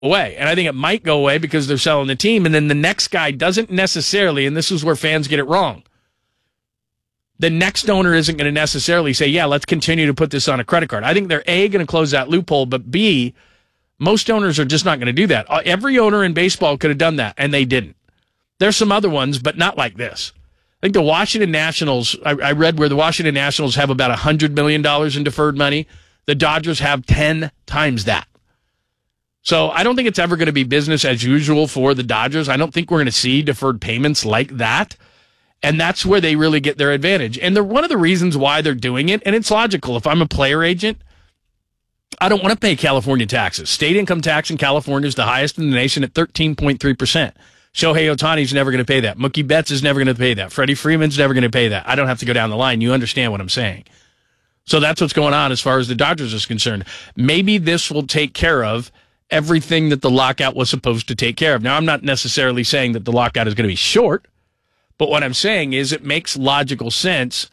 away. And I think it might go away because they're selling the team. And then the next guy doesn't necessarily, and this is where fans get it wrong, the next owner isn't going to necessarily say, yeah, let's continue to put this on a credit card. I think they're A, going to close that loophole, but B, most owners are just not going to do that. Every owner in baseball could have done that, and they didn't. There's some other ones, but not like this. I think the Washington Nationals, I read where the Washington Nationals have about $100 million in deferred money. The Dodgers have 10 times that. So I don't think it's ever going to be business as usual for the Dodgers. I don't think we're going to see deferred payments like that. And that's where they really get their advantage. And they're one of the reasons why they're doing it, and it's logical. If I'm a player agent, I don't want to pay California taxes. State income tax in California is the highest in the nation at 13.3%. Shohei Ohtani's never going to pay that. Mookie Betts is never going to pay that. Freddie Freeman's never going to pay that. I don't have to go down the line. You understand what I'm saying. So that's what's going on as far as the Dodgers is concerned. Maybe this will take care of everything that the lockout was supposed to take care of. Now, I'm not necessarily saying that the lockout is going to be short. But what I'm saying is it makes logical sense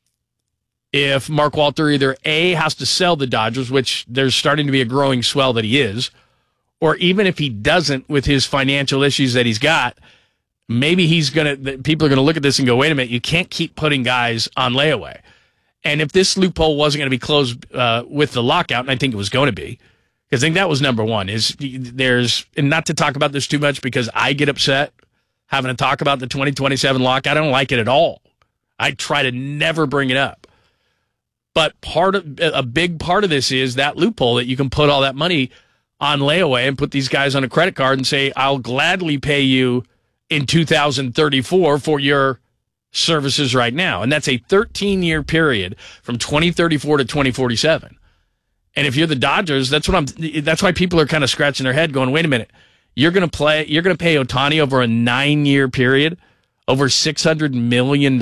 if Mark Walter either A, has to sell the Dodgers, which there's starting to be a growing swell that he is, or even if he doesn't with his financial issues that he's got, maybe people are going to look at this and go, wait a minute, you can't keep putting guys on layaway. And if this loophole wasn't going to be closed with the lockout, and I think it was going to be, because I think that was number one, and not to talk about this too much because I get upset having to talk about the 2027 lockout. I don't like it at all. I try to never bring it up. But a big part of this is that loophole that you can put all that money on layaway and put these guys on a credit card and say, I'll gladly pay you in 2034 for your services right now. And that's a 13-year period from 2034 to 2047. And if you're the Dodgers, that's why people are kind of scratching their head going, wait a minute. You're going to pay Ohtani over a 9-year period, over $600 million,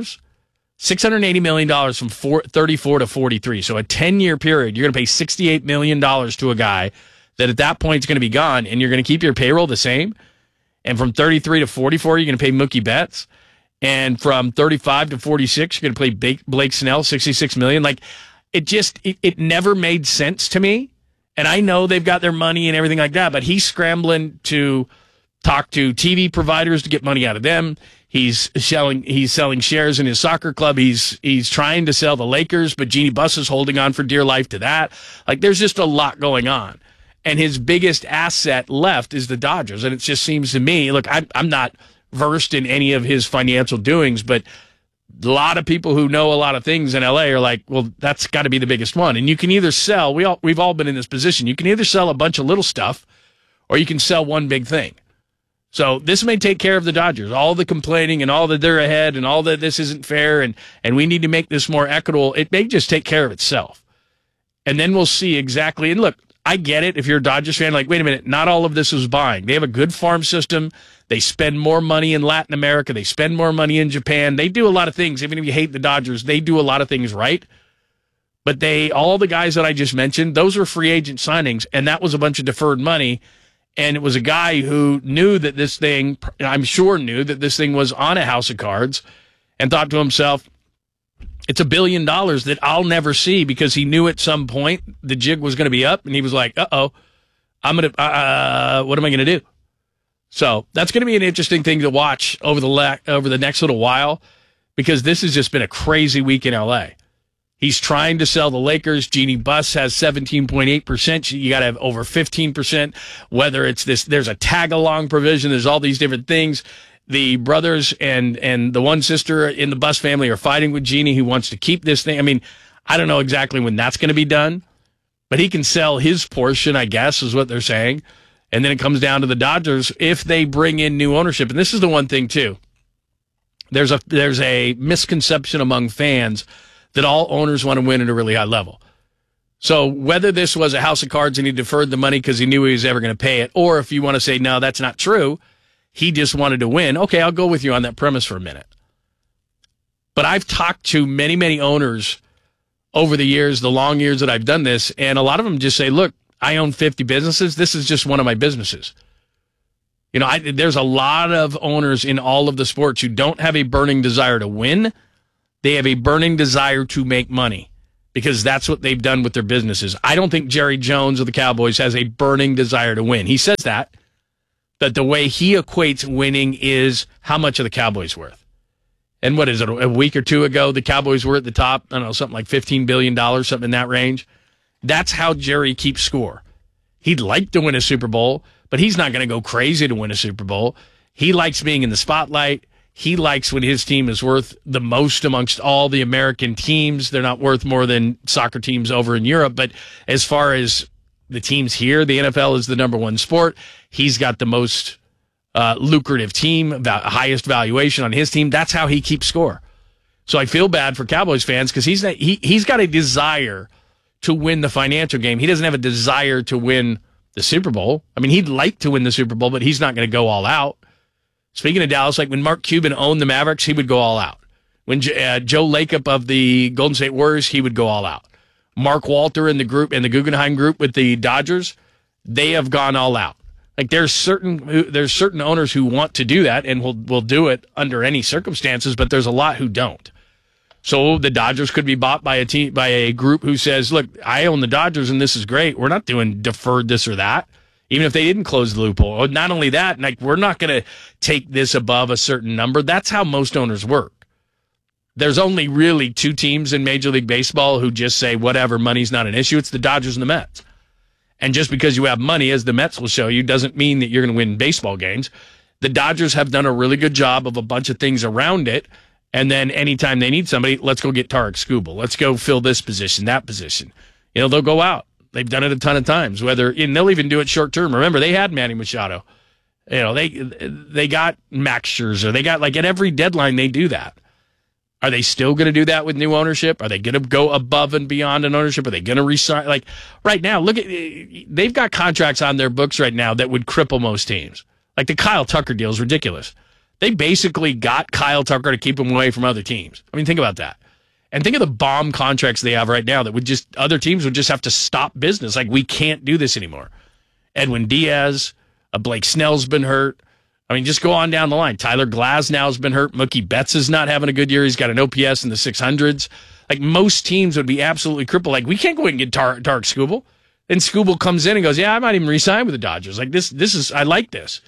$680 million from 34 to 43. So a 10-year period, you're going to pay $68 million to a guy that at that point is going to be gone, and you're going to keep your payroll the same. And from 33 to 44, you're going to pay Mookie Betts. And from 35 to 46, you're going to pay Blake Snell, $66 million. Like, it never made sense to me. And I know they've got their money and everything like that, but he's scrambling to talk to TV providers to get money out of them. He's selling shares in his soccer club. He's trying to sell the Lakers, but Jeannie Buss is holding on for dear life to that. Like, there's just a lot going on. And his biggest asset left is the Dodgers. And it just seems to me, look, I'm not versed in any of his financial doings, but a lot of people who know a lot of things in LA are like, well, that's got to be the biggest one. And you can either sell, we've all been in this position. You can either sell a bunch of little stuff or you can sell one big thing. So this may take care of the Dodgers. All the complaining and all that they're ahead and all that this isn't fair and we need to make this more equitable. It may just take care of itself. And then we'll see exactly. And look, I get it. If you're a Dodgers fan, like, wait a minute, not all of this is buying. They have a good farm system. They spend more money in Latin America. They spend more money in Japan. They do a lot of things. Even if you hate the Dodgers, they do a lot of things right. But all the guys that I just mentioned, those were free agent signings, and that was a bunch of deferred money. And it was a guy who knew that this thing, I'm sure knew that this thing was on a house of cards and thought to himself, it's $1 billion that I'll never see, because he knew at some point the jig was going to be up, and he was like, what am I going to do? So that's going to be an interesting thing to watch over the next little while, because this has just been a crazy week in LA. He's trying to sell the Lakers. Jeannie Buss has 17.8%. You got to have over 15%. Whether it's this, there's a tag-along provision. There's all these different things. The brothers and the one sister in the Buss family are fighting with Jeannie, who wants to keep this thing. I mean, I don't know exactly when that's going to be done, but he can sell his portion, I guess, is what they're saying. And then it comes down to the Dodgers if they bring in new ownership. And this is the one thing, too. There's a misconception among fans that all owners want to win at a really high level. So whether this was a house of cards and he deferred the money because he knew he was ever going to pay it, or if you want to say, no, that's not true, he just wanted to win, okay, I'll go with you on that premise for a minute. But I've talked to many, many owners over the years, the long years that I've done this, and a lot of them just say, look, I own 50 businesses. This is just one of my businesses. You know, there's a lot of owners in all of the sports who don't have a burning desire to win. They have a burning desire to make money, because that's what they've done with their businesses. I don't think Jerry Jones of the Cowboys has a burning desire to win. He says that, but the way he equates winning is how much are the Cowboys worth? And what is it, a week or two ago, the Cowboys were at the top, I don't know, something like $15 billion, something in that range. That's how Jerry keeps score. He'd like to win a Super Bowl, but he's not going to go crazy to win a Super Bowl. He likes being in the spotlight. He likes when his team is worth the most amongst all the American teams. They're not worth more than soccer teams over in Europe. But as far as the teams here, the NFL is the number one sport. He's got the most lucrative team, highest valuation on his team. That's how he keeps score. So I feel bad for Cowboys fans because he's got a desire to win the financial game. He doesn't have a desire to win the Super Bowl. I mean, he'd like to win the Super Bowl, but he's not going to go all out. Speaking of Dallas, like when Mark Cuban owned the Mavericks, he would go all out. When Joe Lacob of the Golden State Warriors, he would go all out. Mark Walter and the Guggenheim group with the Dodgers, they have gone all out. Like there's certain owners who want to do that and will do it under any circumstances, but there's a lot who don't. So the Dodgers could be bought by a group who says, "Look, I own the Dodgers and this is great. We're not doing deferred this or that." Even if they didn't close the loophole. Not only that, like we're not going to take this above a certain number. That's how most owners work. There's only really two teams in Major League Baseball who just say, whatever, money's not an issue. It's the Dodgers and the Mets. And just because you have money, as the Mets will show you, doesn't mean that you're going to win baseball games. The Dodgers have done a really good job of a bunch of things around it. And then anytime they need somebody, let's go get Tarek Skubal. Let's go fill this position, that position. They'll go out. They've done it a ton of times. And they'll even do it short term. Remember, they had Manny Machado. They got Max Scherzer. They got at every deadline they do that. Are they still going to do that with new ownership? Are they going to go above and beyond an ownership? Are they going to resign? Right now, they've got contracts on their books right now that would cripple most teams. Like the Kyle Tucker deal is ridiculous. They basically got Kyle Tucker to keep him away from other teams. I mean, think about that. And think of the bomb contracts they have right now that other teams would just have to stop business. Like, we can't do this anymore. Edwin Diaz, Blake Snell's been hurt. I mean, just go on down the line. Tyler Glasnow's been hurt. Mookie Betts is not having a good year. He's got an OPS in the 600s. Like, most teams would be absolutely crippled. Like, we can't go ahead and get Tarek Skubal. Then Skubal comes in and goes, yeah, I might even re-sign with the Dodgers. Like, this is, I like this.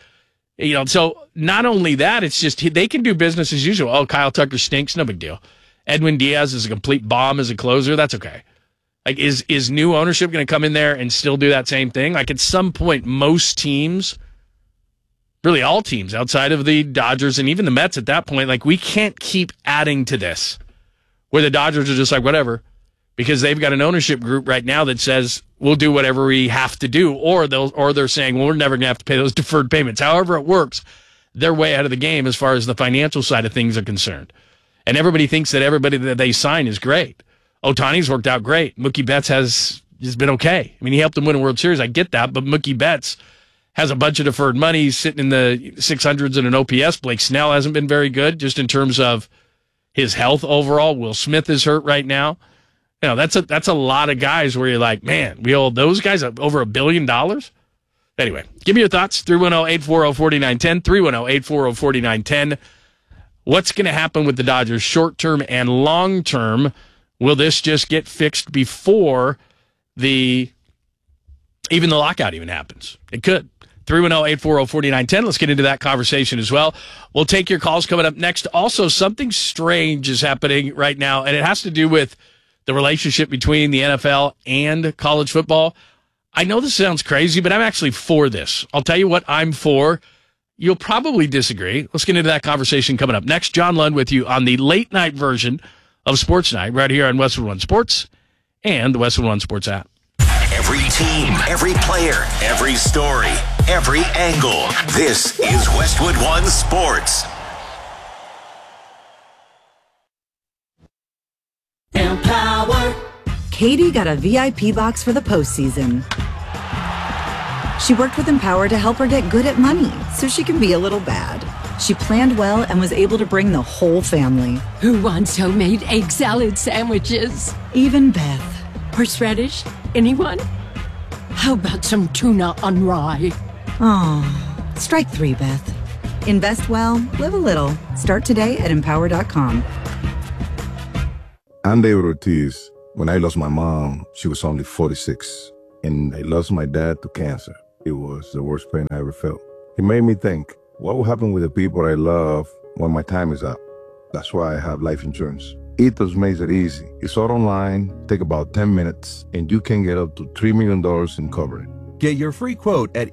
So not only that, it's just they can do business as usual. Oh, Kyle Tucker stinks. No big deal. Edwin Diaz is a complete bomb as a closer. That's okay. Like, is new ownership going to come in there and still do that same thing? Like, at some point, most teams, really all teams outside of the Dodgers and even the Mets at that point, like, we can't keep adding to this where the Dodgers are just like, whatever, because they've got an ownership group right now that says we'll do whatever we have to do, or they're saying, well, we're never going to have to pay those deferred payments. However it works, they're way ahead of the game as far as the financial side of things are concerned. And everybody thinks that everybody that they sign is great. Ohtani's worked out great. Mookie Betts has been okay. I mean, he helped them win a World Series. I get that. But Mookie Betts has a bunch of deferred money. He's sitting in the 600s in an OPS. Blake Snell hasn't been very good just in terms of his health overall. Will Smith is hurt right now. That's a lot of guys where you're like, man, we owe those guys over $1 billion? Anyway, give me your thoughts. 310-840-4910. 310-840-4910. What's going to happen with the Dodgers short-term and long-term? Will this just get fixed before even the lockout even happens? It could. 310-840-4910. Let's get into that conversation as well. We'll take your calls coming up next. Also, something strange is happening right now, and it has to do with the relationship between the NFL and college football. I know this sounds crazy, but I'm actually for this. I'll tell you what I'm for. You'll probably disagree. Let's get into that conversation coming up next. John Lund with you on the late night version of Sports Night right here on Westwood One Sports and the Westwood One Sports app. Every team, every player, every story, every angle. This is Westwood One Sports. Empower. Katie got a VIP box for the postseason. She worked with Empower to help her get good at money so she can be a little bad. She planned well and was able to bring the whole family. Who wants homemade egg salad sandwiches? Even Beth. Horseradish? Anyone? How about some tuna on rye? Oh, strike three, Beth. Invest well, live a little. Start today at Empower.com. Andy Ortiz, When I lost my mom, she was only 46, and I lost my dad to cancer. It was the worst pain I ever felt. It made me think, what will happen with the people I love when my time is up? That's why I have life insurance. Ethos makes it easy. It's all online, take about 10 minutes, and you can get up to $3 million in coverage. Get your free quote at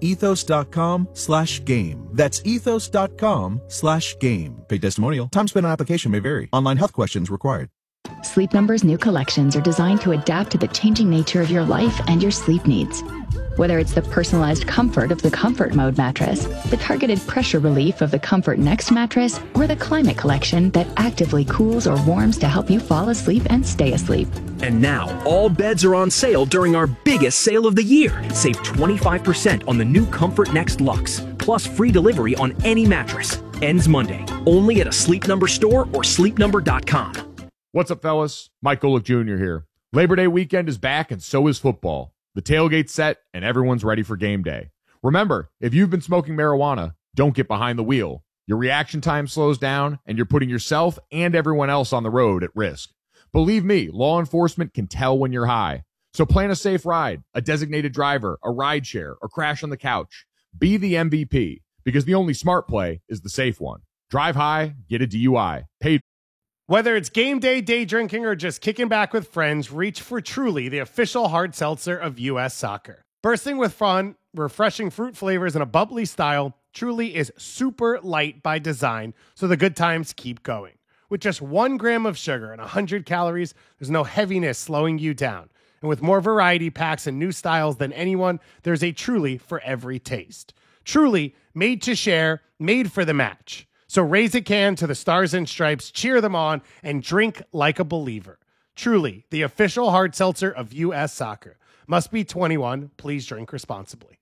ethos.com/game. That's ethos.com/game. Paid testimonial. Time spent on application may vary. Online health questions required. Sleep Number's new collections are designed to adapt to the changing nature of your life and your sleep needs. Whether it's the personalized comfort of the Comfort Mode mattress, the targeted pressure relief of the Comfort Next mattress, or the Climate Collection that actively cools or warms to help you fall asleep and stay asleep. And now, all beds are on sale during our biggest sale of the year. Save 25% on the new Comfort Next Luxe, plus free delivery on any mattress. Ends Monday, only at a Sleep Number store or sleepnumber.com. What's up, fellas? Mike Golick Jr. here. Labor Day weekend is back, and so is football. The tailgate's set, and everyone's ready for game day. Remember, if you've been smoking marijuana, don't get behind the wheel. Your reaction time slows down, and you're putting yourself and everyone else on the road at risk. Believe me, law enforcement can tell when you're high. So plan a safe ride, a designated driver, a ride share, or crash on the couch. Be the MVP, because the only smart play is the safe one. Drive high, get a DUI. Paid. Whether it's game day, day drinking, or just kicking back with friends, reach for Truly, the official hard seltzer of U.S. Soccer. Bursting with fun, refreshing fruit flavors, and a bubbly style, Truly is super light by design, so the good times keep going. With just 1 gram of sugar and 100 calories, there's no heaviness slowing you down. And with more variety packs and new styles than anyone, there's a Truly for every taste. Truly, made to share, made for the match. So raise a can to the Stars and Stripes, cheer them on, and drink like a believer. Truly, the official hard seltzer of U.S. Soccer. Must be 21. Please drink responsibly.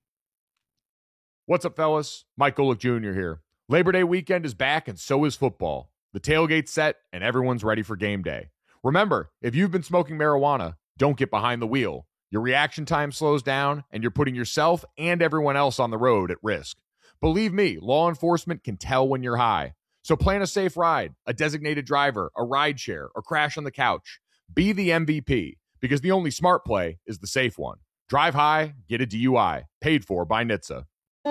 What's up, fellas? Mike Golick Jr. here. Labor Day weekend is back, and so is football. The tailgate's set, and everyone's ready for game day. Remember, if you've been smoking marijuana, don't get behind the wheel. Your reaction time slows down, and you're putting yourself and everyone else on the road at risk. Believe me, law enforcement can tell when you're high. So plan a safe ride, a designated driver, a ride share, or crash on the couch. Be the MVP, because the only smart play is the safe one. Drive high, get a DUI. Paid for by NHTSA.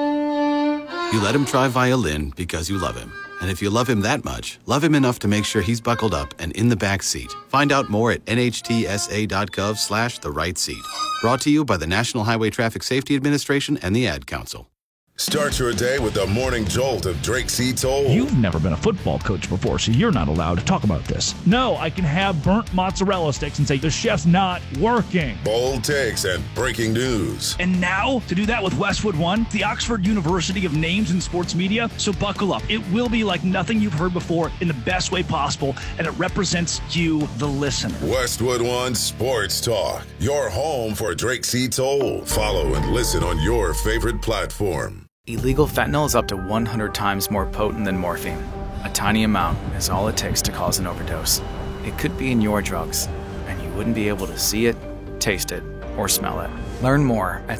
You let him try violin because you love him. And if you love him that much, love him enough to make sure he's buckled up and in the back seat. Find out more at nhtsa.gov/the right seat. Brought to you by the National Highway Traffic Safety Administration and the Ad Council. Start your day with the morning jolt of Drake C. Toll. You've never been a football coach before, so you're not allowed to talk about this. No, I can have burnt mozzarella sticks and say, the chef's not working. Bold takes and breaking news. And now, to do that with Westwood One, the Oxford University of Names in Sports Media. So buckle up. It will be like nothing you've heard before in the best way possible, and it represents you, the listener. Westwood One Sports Talk, your home for Drake C. Toll. Follow and listen on your favorite platform. Illegal fentanyl is up to 100 times more potent than morphine. A tiny amount is all it takes to cause an overdose. It could be in your drugs, and you wouldn't be able to see it, taste it, or smell it. Learn more at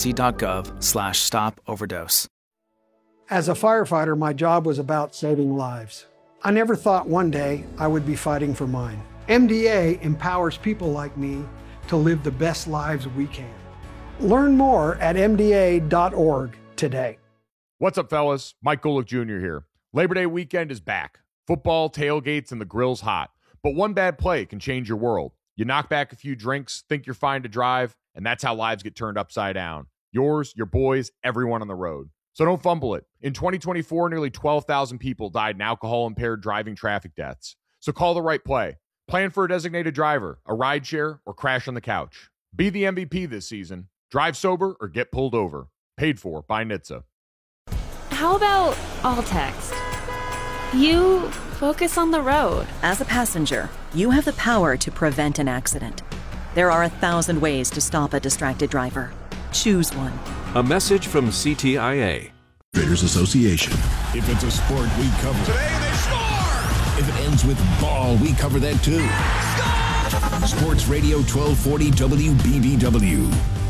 cdc.gov/stop-overdose. As a firefighter, my job was about saving lives. I never thought one day I would be fighting for mine. MDA empowers people like me to live the best lives we can. Learn more at mda.org. today. What's up, fellas? Mike Golick Jr. here. Labor Day weekend is back. Football, tailgates, and the grill's hot. But one bad play can change your world. You knock back a few drinks, think you're fine to drive, and that's how lives get turned upside down. Yours, your boys, everyone on the road. So don't fumble it. In 2024, nearly 12,000 people died in alcohol-impaired driving traffic deaths. So call the right play. Plan for a designated driver, a ride share, or crash on the couch. Be the MVP this season. Drive sober or get pulled over. Paid for by NHTSA. How about all text? You focus on the road. As a passenger, you have the power to prevent an accident. There are 1,000 ways to stop a distracted driver. Choose one. A message from CTIA. Traders Association. If it's a sport, we cover it. Today they score! If it ends with ball, we cover that too. Score! Sports Radio 1240 WBBW.